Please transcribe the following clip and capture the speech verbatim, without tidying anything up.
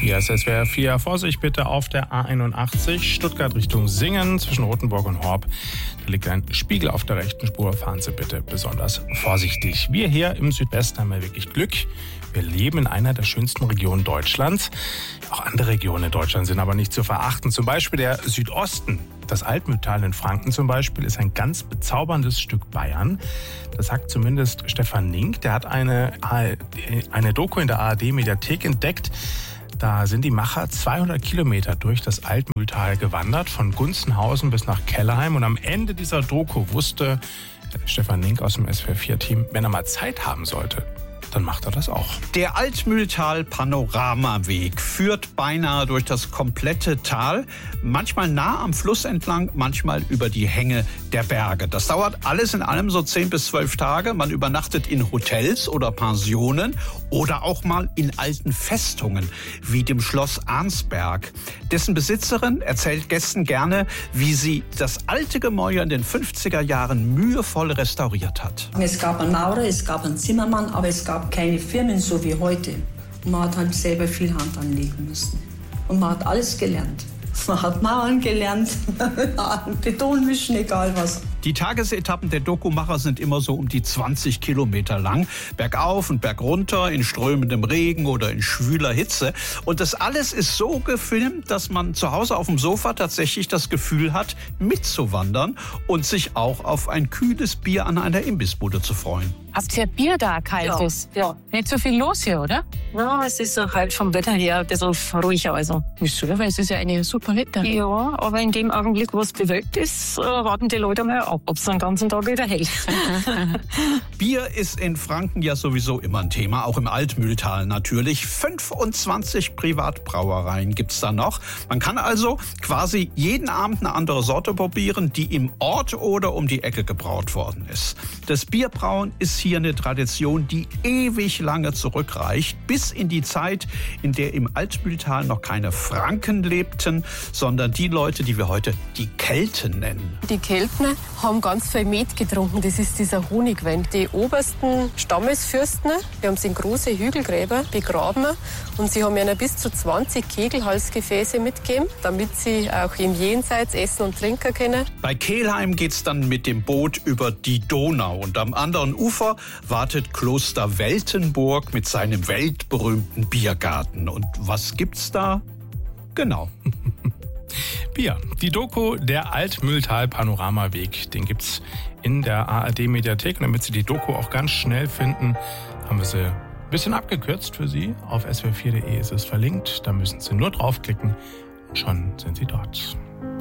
Hier ist S W R vier. Vorsicht bitte auf der A einundachtzig, Stuttgart Richtung Singen, zwischen Rothenburg und Horb. Da liegt ein Spiegel auf der rechten Spur. Fahren Sie bitte besonders vorsichtig. Wir hier im Südwesten haben ja wirklich Glück. Wir leben in einer der schönsten Regionen Deutschlands. Auch andere Regionen in Deutschland sind aber nicht zu verachten. Zum Beispiel der Südosten. Das Altmühltal in Franken zum Beispiel ist ein ganz bezauberndes Stück Bayern. Das sagt zumindest Stefan Nink. Der hat eine, eine Doku in der A R D-Mediathek entdeckt. Da sind die Macher zweihundert Kilometer durch das Altmühltal gewandert, von Gunzenhausen bis nach Kelheim. Und am Ende dieser Doku wusste Stefan Nink aus dem S W R vier Team, wenn er mal Zeit haben sollte, dann macht er das auch. Der Altmühltal-Panoramaweg führt beinahe durch das komplette Tal, manchmal nah am Fluss entlang, manchmal über die Hänge der Berge. Das dauert alles in allem so zehn bis zwölf Tage. Man übernachtet in Hotels oder Pensionen oder auch mal in alten Festungen, wie dem Schloss Arnsberg. Dessen Besitzerin erzählt Gästen gerne, wie sie das alte Gemäuer in den fünfziger Jahren mühevoll restauriert hat. Es gab einen Maurer, es gab einen Zimmermann, aber es gab keine Firmen so wie heute. Und man hat halt selber viel Hand anlegen müssen. Und man hat alles gelernt. Man hat Mauern gelernt, Beton mischen, egal was. Die Tagesetappen der Dokumacher sind immer so um die zwanzig Kilometer lang. Bergauf und bergunter, in strömendem Regen oder in schwüler Hitze. Und das alles ist so gefilmt, dass man zu Hause auf dem Sofa tatsächlich das Gefühl hat, mitzuwandern und sich auch auf ein kühles Bier an einer Imbissbude zu freuen. Habt ihr Bier da, kaltes? Ja, ja. Nicht so viel los hier, oder? Ja, es ist auch halt vom Wetter her ein bisschen ruhiger. Also. Wieso? Weil es ist ja eine super Wetter. Ja, aber in dem Augenblick, wo es bewölkt ist, warten die Leute mal ab, ob es den ganzen Tag wieder hält. Bier ist in Franken ja sowieso immer ein Thema, auch im Altmühltal natürlich. fünfundzwanzig Privatbrauereien gibt's da noch. Man kann also quasi jeden Abend eine andere Sorte probieren, die im Ort oder um die Ecke gebraut worden ist. Das Bierbrauen ist hier eine Tradition, die ewig lange zurückreicht, bis in die Zeit, in der im Altmühltal noch keine Franken lebten, sondern die Leute, die wir heute die Kelten nennen. Die Kelten haben ganz viel Met getrunken, das ist dieser Honigwein. Die obersten Stammesfürsten, die haben sie in große Hügelgräber begraben und sie haben ihnen bis zu zwanzig Kegelhalsgefäße mitgegeben, damit sie auch im Jenseits essen und trinken können. Bei Kelheim geht's dann mit dem Boot über die Donau und am anderen Ufer wartet Kloster Weltenburg mit seinem weltberühmten Biergarten. Und was gibt's da? Genau. Bier. Die Doku Der Altmühltal-Panoramaweg, den gibt's in der A R D-Mediathek. Und damit Sie die Doku auch ganz schnell finden, haben wir sie ein bisschen abgekürzt für Sie. Auf S W R vier punkt de ist es verlinkt. Da müssen Sie nur draufklicken und schon sind Sie dort.